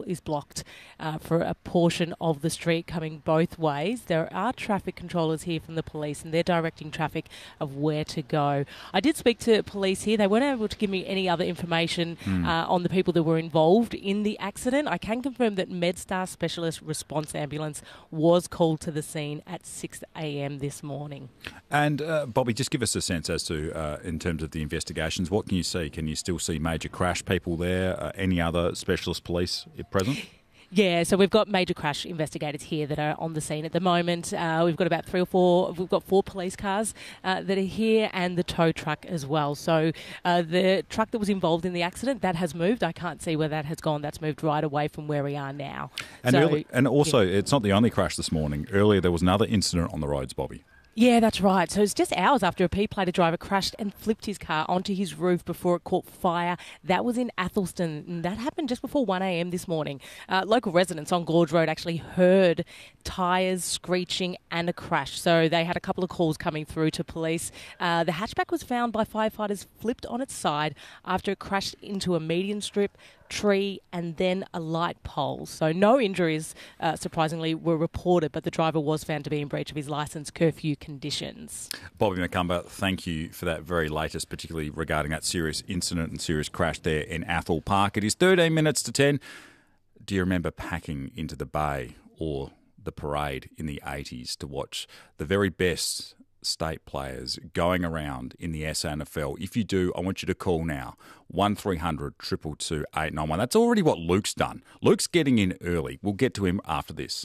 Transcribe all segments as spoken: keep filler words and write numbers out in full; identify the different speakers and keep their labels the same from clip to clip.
Speaker 1: is blocked uh, for a portion of the street coming both ways. There are traffic controllers here from the police and they're directing traffic of where to go. I did speak to police here. They weren't able to give me any other information mm. uh, on the people that were involved in the accident. I can confirm that MedStar Specialist Response Ambulance was called to the scene at six a.m. this morning.
Speaker 2: And uh, Bobby, just give us a sense as to, uh, in terms of the investigations, what can you see? Can you still see major crash people there? Uh, any other specialist police present?
Speaker 1: Yeah, so we've got major crash investigators here that are on the scene at the moment. Uh, we've got about three or four, we've got four police cars uh, that are here and the tow truck as well. So uh, the truck that was involved in the accident, that has moved. I can't see where that has gone. That's moved right away from where we are now.
Speaker 2: And,
Speaker 1: so,
Speaker 2: early, and also,
Speaker 1: yeah.
Speaker 2: It's not the only crash this morning. Earlier there was another incident on the roads, Bobby.
Speaker 1: Yeah, that's right. So it's just hours after a P-plated driver crashed and flipped his car onto his roof before it caught fire. That was in Athelston, and that happened just before one a.m. this morning. Uh, local residents on Gorge Road actually heard tyres screeching and a crash. So they had a couple of calls coming through to police. Uh, the hatchback was found by firefighters flipped on its side after it crashed into a median strip, tree and then a light pole. So no injuries, uh, surprisingly, were reported, but the driver was found to be in breach of his licence curfew conditions.
Speaker 2: Bobby McCumber, thank you for that very latest, particularly regarding that serious incident and serious crash there in Athol Park. It is thirteen minutes to ten. Do you remember packing into the bay or the parade in the eighties to watch the very best state players going around in the S A N F L? If you do, I want you to call now, one three hundred two two two eight nine one. That's already what Luke's done. Luke's getting in early. We'll get to him after this.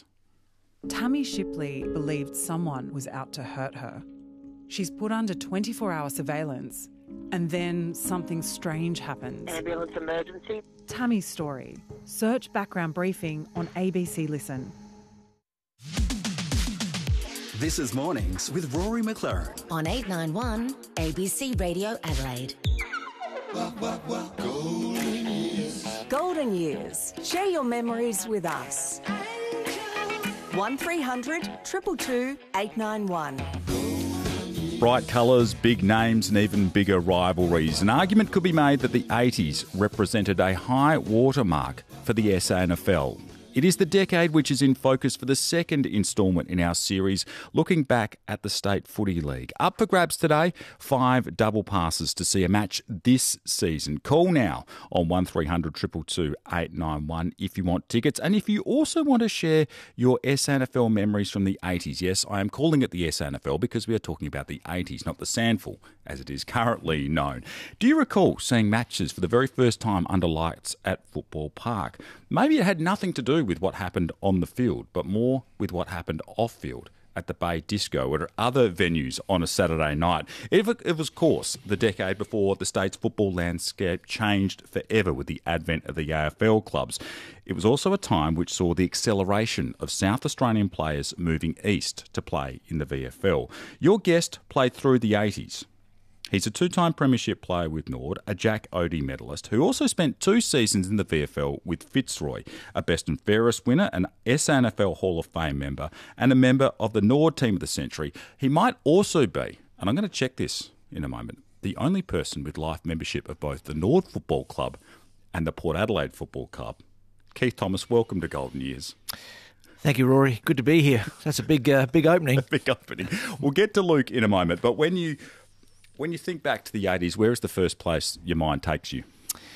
Speaker 3: Tammy Shipley believed someone was out to hurt her. She's put under twenty-four hour surveillance, and then something strange happens.
Speaker 4: Ambulance emergency.
Speaker 3: Tammy's story. Search background briefing on A B C Listen.
Speaker 5: This is Mornings with Rory McLaren
Speaker 6: on eight nine one A B C Radio Adelaide.
Speaker 5: Golden Years.
Speaker 7: Golden Years. Share your memories with us. one three hundred two two two eight nine one.
Speaker 2: Bright colours, big names and even bigger rivalries. An argument could be made that the eighties represented a high watermark for the S A N F L. It is the decade which is in focus for the second instalment in our series, looking back at the State Footy League. Up for grabs today, five double passes to see a match this season. Call now on one three hundred two two two eight nine one if you want tickets. And if you also want to share your S A N F L memories from the eighties. Yes, I am calling it the S A N F L because we are talking about the eighties, not the Sandful, as it is currently known. Do you recall seeing matches for the very first time under lights at Football Park? Maybe it had nothing to do with what happened on the field, but more with what happened off-field at the Bay Disco or other venues on a Saturday night. It was, of course, the decade before the state's football landscape changed forever with the advent of the A F L clubs. It was also a time which saw the acceleration of South Australian players moving east to play in the V F L. Your guest played through the eighties. He's a two-time premiership player with Nord, a Jack Odie medalist, who also spent two seasons in the V F L with Fitzroy, a Best and Fairest winner, an S A N F L Hall of Fame member, and a member of the Nord Team of the Century. He might also be, and I'm going to check this in a moment, the only person with life membership of both the Nord Football Club and the Port Adelaide Football Club. Keith Thomas, welcome to Golden Years.
Speaker 8: Thank you, Rory. Good to be here. That's a big, uh, big opening.
Speaker 2: A big opening. We'll get to Luke in a moment, but when you... When you think back to the eighties, where is the first place your mind takes you?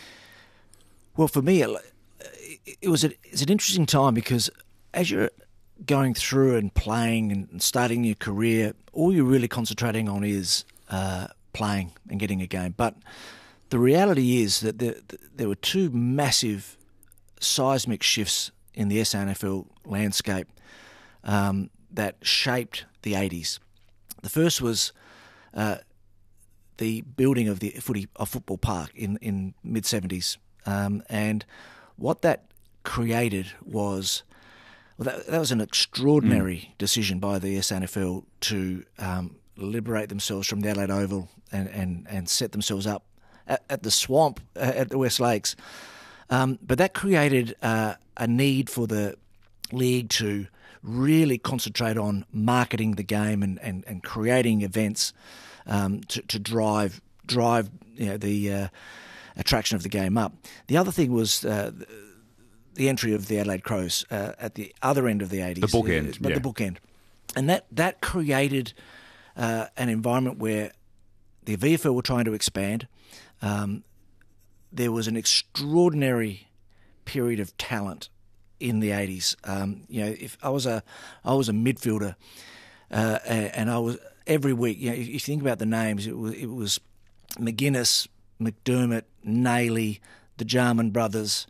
Speaker 8: Well, for me, it, it was a, it's an interesting time because as you're going through and playing and starting your career, all you're really concentrating on is uh, playing and getting a game. But the reality is that there, there were two massive seismic shifts in the S A N F L landscape um, that shaped the eighties. The first was... Uh, the building of the footy of Football Park in, in mid-seventies. Um, and what that created was, well, that, that was an extraordinary mm. decision by the S A N F L to um, liberate themselves from the Adelaide Oval and, and, and set themselves up at, at the Swamp, at the West Lakes. Um, but that created uh, a need for the league to really concentrate on marketing the game and, and, and creating events Um, to, to drive drive you know, the uh, attraction of the game up. The other thing was uh, the entry of the Adelaide Crows uh, at the other end of the eighties.
Speaker 2: The bookend,
Speaker 8: uh, but
Speaker 2: yeah.
Speaker 8: the bookend. And that, that created uh, an environment where the V F L were trying to expand. Um, there was an extraordinary period of talent in the eighties. Um, you know, if I was a, I was a midfielder, uh, and I was every week. You know, if you think about the names, it was it was McGuinness, McDermott, Nayley, the Jarman brothers,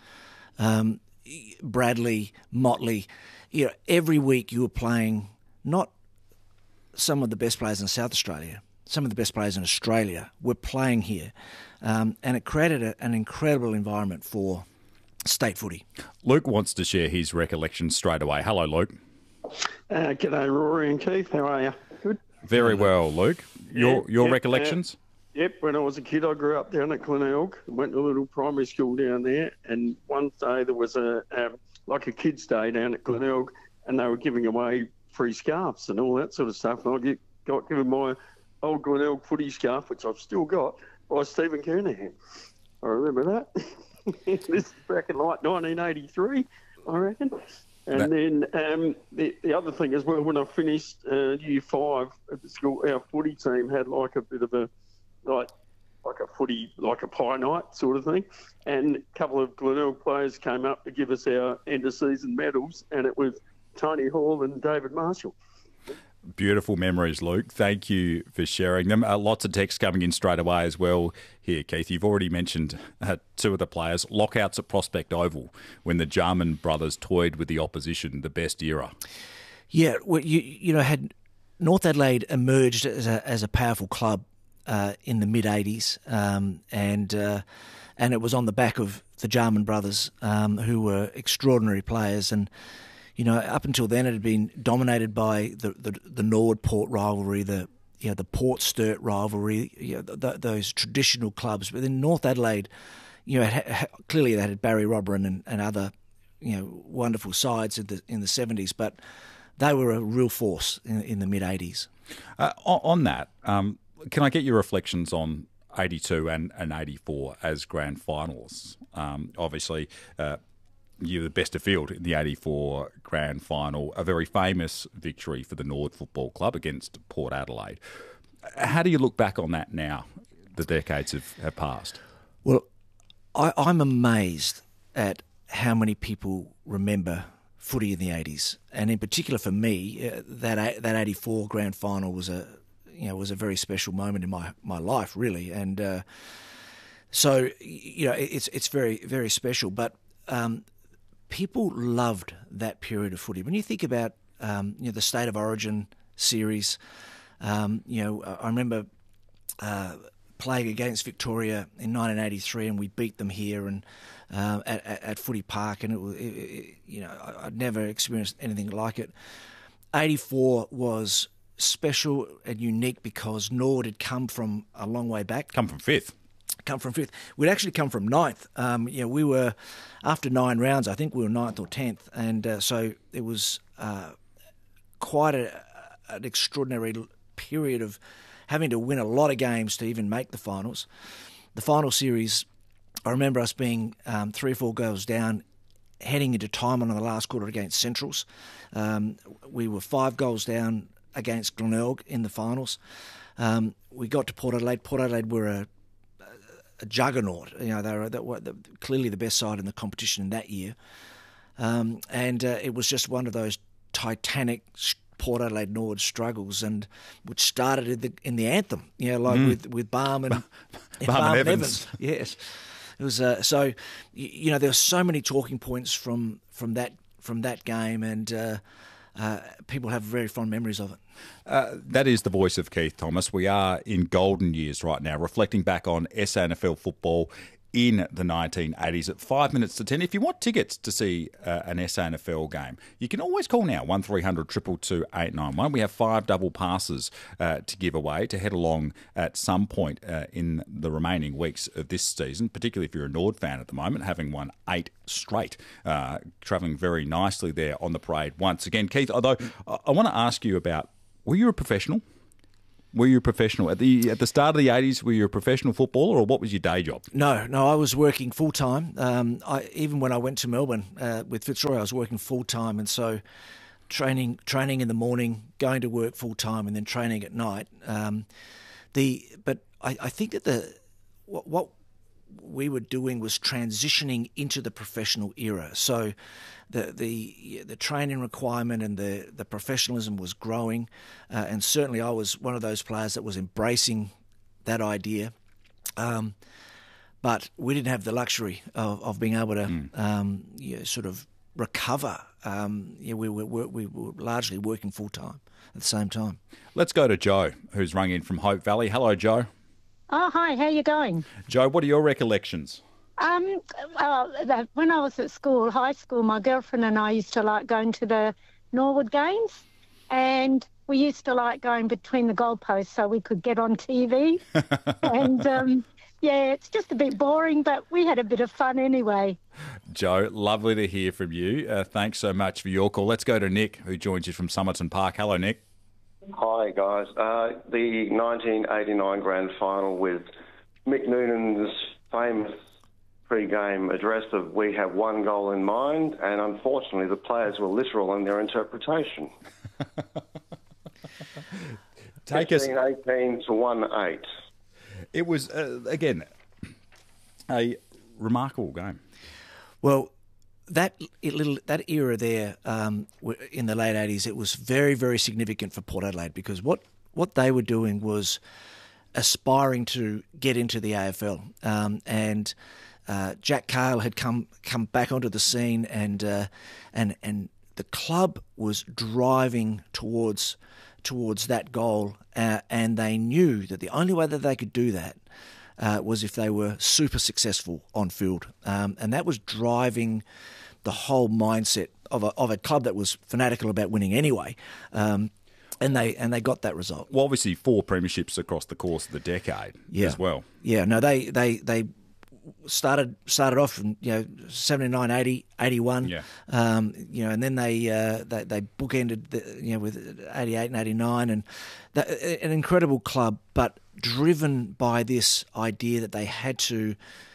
Speaker 8: um, Bradley, Motley. You know, every week you were playing not some of the best players in South Australia, some of the best players in Australia were playing here, um, and it created a, an incredible environment for state footy.
Speaker 2: Luke wants to share his recollections straight away. Hello, Luke.
Speaker 4: Uh, g'day, Rory and Keith. How are you? Good.
Speaker 2: Very well, Luke. Your
Speaker 4: Yeah,
Speaker 2: your
Speaker 4: yeah,
Speaker 2: recollections?
Speaker 4: Uh, yep. When I was a kid, I grew up down at Glenelg. Went to a little primary school down there, and one day there was a um, like a kids' day down at Glenelg, and they were giving away free scarves and all that sort of stuff. And I get, got given my old Glenelg footy scarf, which I've still got, by Stephen Kernahan. I remember that. This is back in like nineteen eighty-three, I reckon. And
Speaker 2: That-
Speaker 4: then um, the, the other thing as well, when I finished uh, year five at the school, our footy team had like a bit of a, like like a footy, like a pie night sort of thing. And a couple of Glenelg players came up to give us our end-of-season medals, and it was Tony Hall and David Marshall.
Speaker 2: Beautiful memories, Luke. Thank you for sharing them. Uh, lots of texts coming in straight away as well here, Keith. You've already mentioned uh, two of the players. Lockouts at Prospect Oval when the Jarman brothers toyed with the opposition, the best era.
Speaker 8: Yeah, well, you you know, had North Adelaide emerged as a as a powerful club uh, in the mid eighties, um, and uh, and it was on the back of the Jarman brothers, um, who were extraordinary players. And you know, up until then, it had been dominated by the the, the Norwood Port rivalry, the you know the Port Sturt rivalry, you know, th- th- those traditional clubs. But then North Adelaide, you know, had, had, clearly they had Barry Robberin and, and other you know wonderful sides in the in the seventies, but they were a real force in, in the mid eighties.
Speaker 2: Uh, on, on that, um, can I get your reflections on eighty-two and, and eighty-four as grand finals? Um, obviously, uh, you were the best of field in the eighty-four grand final, a very famous victory for the Norwood Football Club against Port Adelaide. How do you look back on that now? The decades have, have passed.
Speaker 8: Well, I, I'm amazed at how many people remember footy in the eighties, and in particular for me, uh, that that eighty-four grand final was a you know was a very special moment in my, my life, really, and uh, so you know it's it's very very special. But um, people loved that period of footy. When you think about um, you know the State of Origin series, um, you know I remember uh, playing against Victoria in nineteen eighty-three, and we beat them here and. Uh, at, at, at Footy Park, and it was, it, it, you know, I, I'd never experienced anything like it. eighty-four was special and unique because Norwood had come from a long way back.
Speaker 2: Come from fifth.
Speaker 8: Come from fifth. We'd actually come from ninth. Um, you know, we were, after nine rounds, I think we were ninth or tenth, and uh, so it was uh, quite a, an extraordinary period of having to win a lot of games to even make the finals. The final series, I remember us being um, three or four goals down, heading into time on the last quarter against Centrals. Um, we were five goals down against Glenelg in the finals. Um, we got to Port Adelaide. Port Adelaide were a, a juggernaut. You know, they were, they were clearly the best side in the competition in that year. Um, and uh, it was just one of those titanic Port Adelaide Norwood struggles, and which started in the, in the anthem. You know, like mm. with with Barham and
Speaker 2: Barham and Evans.
Speaker 8: Evans. Yes. It was uh, so, you know, there were so many talking points from from that from that game, and uh, uh, people have very fond memories of it.
Speaker 2: Uh, that is the voice of Keith Thomas. We are in golden years right now, reflecting back on S A N F L football in the nineteen eighties at five minutes to ten. If you want tickets to see uh, an S A N F L game, you can always call now, one three hundred two two two eight nine one. We have five double passes uh, to give away to head along at some point uh, in the remaining weeks of this season, particularly if you're a Nord fan at the moment, having won eight straight, uh, travelling very nicely there on the parade once again. Keith, although I, I want to ask you about, were you a professional? Were you a professional? At the at the start of the eighties, were you a professional footballer or what was your day job?
Speaker 8: No, no, I was working full-time. Um, I, even when I went to Melbourne uh, with Fitzroy, I was working full-time, and so training training in the morning, going to work full-time, and then training at night. Um, the But I, I think that the what, what we were doing was transitioning into the professional era. So the the the training requirement and the, the professionalism was growing, uh, and certainly I was one of those players that was embracing that idea. Um, but we didn't have the luxury of, of being able to mm. um, you know, sort of recover. Um, yeah, we were we were largely working full time at the same time.
Speaker 2: Let's go to Joe, who's rung in from Hope Valley. Hello, Joe.
Speaker 9: Oh, hi. How you going?
Speaker 2: Joe, what are your recollections?
Speaker 9: Um, well, that, when I was at school, high school, my girlfriend and I used to like going to the Norwood games, and we used to like going between the goalposts so we could get on T V. and um, yeah, it's just a bit boring, but we had a bit of fun anyway.
Speaker 2: Joe, lovely to hear from you. Uh, thanks so much for your call. Let's go to Nick, who joins you from Somerton Park. Hello, Nick.
Speaker 10: Hi, guys. Uh, the nineteen eighty-nine grand final with Mick Noonan's famous pre-game address of "We have one goal in mind," and unfortunately the players were literal in their interpretation.
Speaker 2: Take us
Speaker 10: fifteen eighteen to one eight.
Speaker 2: It was, uh, again, a remarkable game.
Speaker 8: Well, that little that era there um, in the late eighties, it was very, very significant for Port Adelaide because what, what they were doing was aspiring to get into the A F L. Um, and uh, Jack Cale had come come back onto the scene, and uh, and and the club was driving towards towards that goal, uh, and they knew that the only way that they could do that uh, was if they were super successful on field, um, and that was driving the whole mindset of a, of a club that was fanatical about winning anyway, um, and they and they got that result.
Speaker 2: Well, obviously, four premierships across the course of the decade
Speaker 8: yeah.
Speaker 2: as well.
Speaker 8: Yeah, no, they they they started started off in you know seventy-nine, eighty, eighty-one,
Speaker 2: yeah.
Speaker 8: um, you know, and then they uh, they, they bookended the, you know with eighty-eight and eighty-nine, and that, an incredible club, but driven by this idea that they had to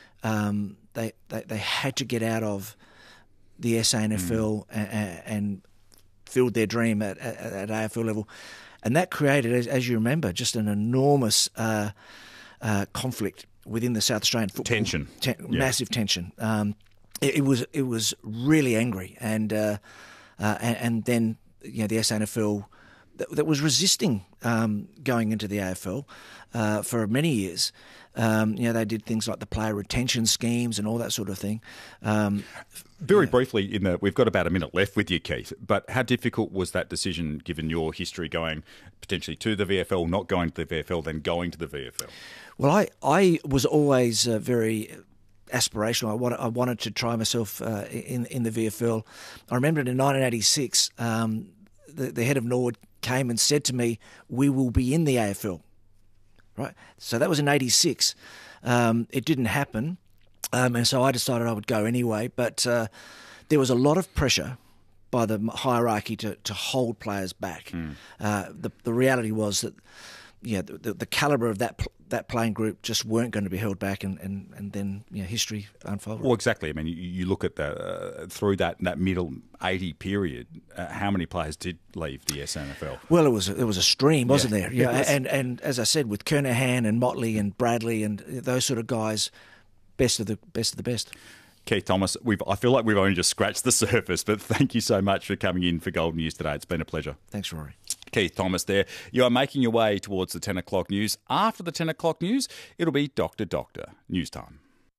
Speaker 8: um, they, they they had to get out of the S A N F L mm. and, and filled their dream at, at, at A F L level. And that created, as, as you remember, just an enormous uh, uh, conflict within the South Australian football.
Speaker 2: Tension.
Speaker 8: Ten,
Speaker 2: yeah.
Speaker 8: Massive tension. Um, it, it was it was really angry. And, uh, uh, and, and then you know the S A N F L that, that was resisting um, going into the A F L uh, for many years. Um, you know, they did things like the player retention schemes and all that sort of thing. Um,
Speaker 2: Very
Speaker 8: yeah.
Speaker 2: briefly, in the we've got about a minute left with you, Keith, but how difficult was that decision given your history going potentially to the V F L, not going to the V F L, then going to the V F L?
Speaker 8: Well, I, I was always uh, very aspirational. I wanted, I wanted to try myself uh, in, in the V F L. I remember in nineteen eighty-six, um, the, the head of Norwood came and said to me, "We will be in the A F L." Right, so that was in eighty-six. Um, it didn't happen, um, and so I decided I would go anyway. But uh, there was a lot of pressure by the hierarchy to, to hold players back. Mm. Uh, the the reality was that, yeah, the, the, the calibre of that that playing group just weren't going to be held back, and, and, and then you know, history unfolded.
Speaker 2: Well, exactly. I mean, you, you look at the uh, through that that middle eighty period, uh, how many players did leave the S A N F L?
Speaker 8: Well, it was it was a stream, wasn't
Speaker 2: yeah.
Speaker 8: there? Yeah, and and as I said, with Kernahan and Motley and Bradley and those sort of guys, best of the best of the best.
Speaker 2: Keith Thomas, we've I feel like we've only just scratched the surface, but thank you so much for coming in for Golden News today. It's been a pleasure.
Speaker 8: Thanks, Rory.
Speaker 2: Keith Thomas there. You are making your way towards the ten o'clock news. After the ten o'clock news, it'll be Doctor Doctor News Time.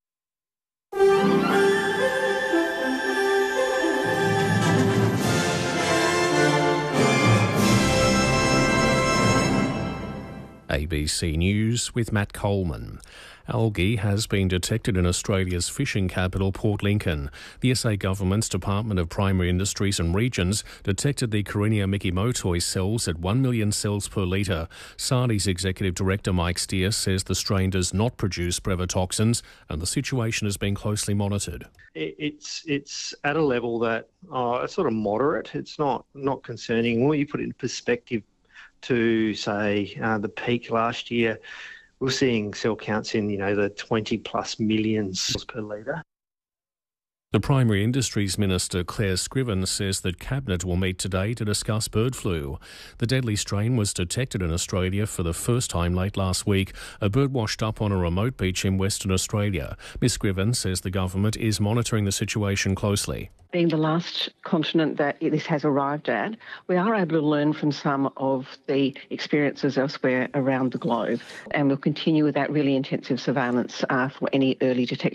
Speaker 11: A B C News with Matt Coleman. Algae has been detected in Australia's fishing capital, Port Lincoln. The S A government's Department of Primary Industries and Regions detected the Carina mikimotoi cells at one million cells per litre. SARDI's Executive Director Mike Steer says the strain does not produce brevetoxins and the situation is being closely monitored.
Speaker 12: It's it's at a level that uh, it's sort of moderate. It's not, not concerning. When you put it in perspective, to, say, uh, the peak last year, we're seeing cell counts in, you know, the twenty plus millions per litre.
Speaker 11: The Primary Industries Minister, Claire Scriven, says that Cabinet will meet today to discuss bird flu. The deadly strain was detected in Australia for the first time late last week. A bird washed up on a remote beach in Western Australia. Miz Scriven says the government is monitoring the situation closely.
Speaker 13: Being the last continent that this has arrived at, we are able to learn from some of the experiences elsewhere around the globe, and we'll continue with that really intensive surveillance uh, for any early detection